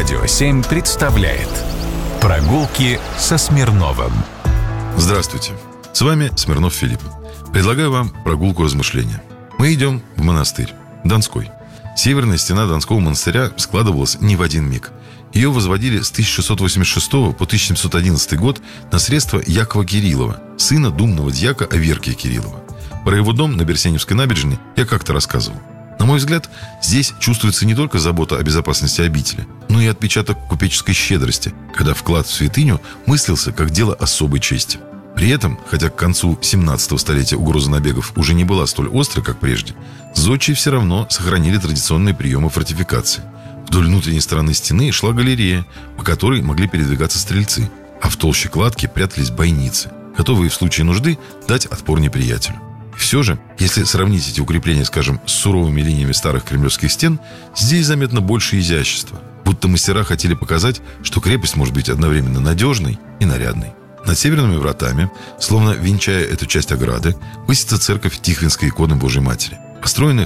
Радио 7 представляет «Прогулки со Смирновым». Здравствуйте, с вами Смирнов Филипп. Предлагаю вам прогулку размышления. Мы идем в монастырь, Донской. Северная стена Донского монастыря складывалась не в один миг. Ее возводили с 1686 по 1711 год на средства Якова Кириллова, сына думного дьяка Аверкия Кириллова. Про его дом на Берсеневской набережной я как-то рассказывал. На мой взгляд, здесь чувствуется не только забота о безопасности обители, но и отпечаток купеческой щедрости, когда вклад в святыню мыслился как дело особой чести. При этом, хотя к концу 17-го столетия угроза набегов уже не была столь острой, как прежде, зодчие все равно сохранили традиционные приемы фортификации. Вдоль внутренней стороны стены шла галерея, по которой могли передвигаться стрельцы, а в толще кладки прятались бойницы, готовые в случае нужды дать отпор неприятелю. И все же, если сравнить эти укрепления, скажем, с суровыми линиями старых кремлевских стен, здесь заметно больше изящества, будто мастера хотели показать, что крепость может быть одновременно надежной и нарядной. Над северными вратами, словно венчая эту часть ограды, высится церковь Тихвинской иконы Божьей Матери, построенная в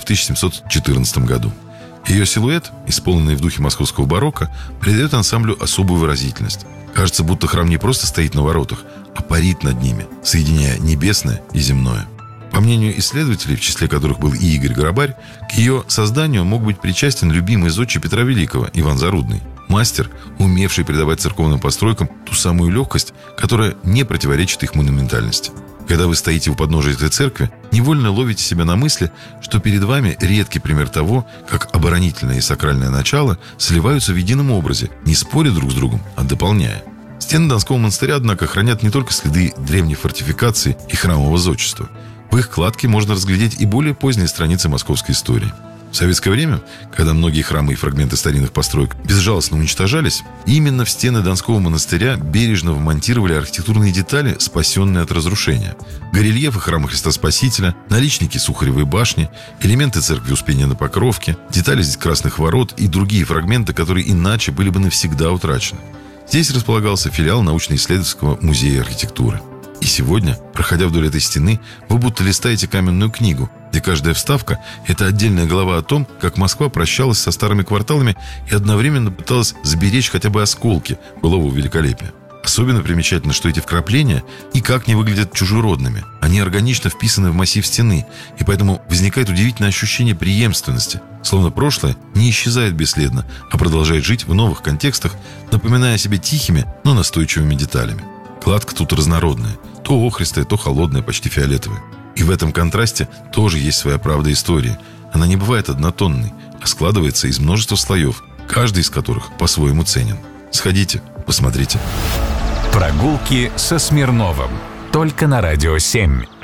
1714 году. Ее силуэт, исполненный в духе московского барокко, придает ансамблю особую выразительность. Кажется, будто храм не просто стоит на воротах, а парит над ними, соединяя небесное и земное. По мнению исследователей, в числе которых был и Игорь Горобарь, к ее созданию мог быть причастен любимый зодчий Петра Великого Иван Зарудный, мастер, умевший придавать церковным постройкам ту самую легкость, которая не противоречит их монументальности. Когда вы стоите у подножия этой церкви, невольно ловите себя на мысли, что перед вами редкий пример того, как оборонительное и сакральное начало сливаются в едином образе, не споря друг с другом, а дополняя. Стены Донского монастыря, однако, хранят не только следы древней фортификации и храмового зодчества. В их кладке можно разглядеть и более поздние страницы московской истории. В советское время, когда многие храмы и фрагменты старинных построек безжалостно уничтожались, именно в стены Донского монастыря бережно вмонтировали архитектурные детали, спасенные от разрушения. Горельефы храма Христа Спасителя, наличники Сухаревой башни, элементы церкви Успения на Покровке, детали здесь Красных ворот и другие фрагменты, которые иначе были бы навсегда утрачены. Здесь располагался филиал научно-исследовательского музея архитектуры. И сегодня, проходя вдоль этой стены, вы будто листаете каменную книгу, где каждая вставка – это отдельная глава о том, как Москва прощалась со старыми кварталами и одновременно пыталась сберечь хотя бы осколки былого великолепия. Особенно примечательно, что эти вкрапления никак не выглядят чужеродными. Они органично вписаны в массив стены, и поэтому возникает удивительное ощущение преемственности, словно прошлое не исчезает бесследно, а продолжает жить в новых контекстах, напоминая о себе тихими, но настойчивыми деталями. Кладка тут разнородная, то охристая, то холодная, почти фиолетовая. И в этом контрасте тоже есть своя правда истории. Она не бывает однотонной, а складывается из множества слоев, каждый из которых по-своему ценен. Сходите, посмотрите. Прогулки со Смирновым. Только на Радио 7.